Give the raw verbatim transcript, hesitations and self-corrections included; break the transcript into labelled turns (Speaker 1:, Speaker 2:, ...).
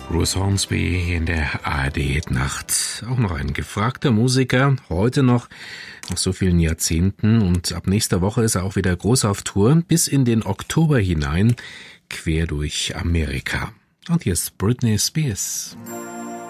Speaker 1: Bruce Hornsby in der A R D-Nacht. Auch noch ein gefragter Musiker, heute noch, nach so vielen Jahrzehnten. Und ab nächster Woche ist er auch wieder groß auf Tour, bis in den Oktober hinein, quer durch Amerika. Und hier ist Britney Spears.